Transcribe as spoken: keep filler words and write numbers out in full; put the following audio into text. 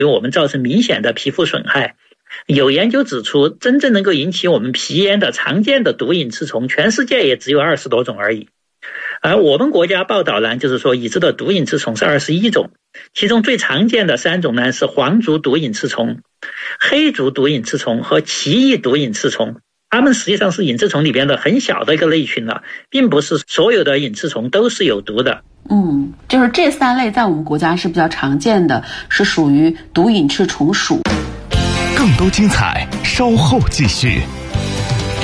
对我们造成明显的皮肤损害。有研究指出，真正能够引起我们皮炎的常见的毒隐翅虫，全世界也只有二十多种而已。而我们国家报道呢，就是说已知的毒隐翅虫是二十一种，其中最常见的三种呢是黄足毒隐翅虫、黑足毒隐翅虫和奇异毒隐翅虫。它们实际上是隐翅虫里边的很小的一个类群了，并不是所有的隐翅虫都是有毒的。 嗯，就是这三类在我们国家是比较常见的，是属于毒隐翅虫属。 更多精彩稍后继续。